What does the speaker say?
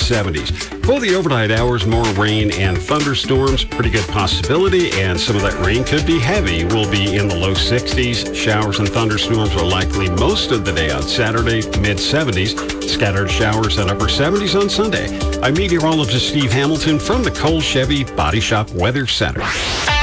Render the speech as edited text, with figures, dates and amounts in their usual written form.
mid-70s. For the overnight hours, more rain and thunderstorms. Pretty good possibility, and some of that rain could be heavy. We'll be in the low 60s. Showers and thunderstorms are likely most of the day on Saturday, mid-70s. Scattered showers and upper 70s on Sunday. I'm meteorologist Steve Hamilton from the Cole Chevy Body Shop Weather Center.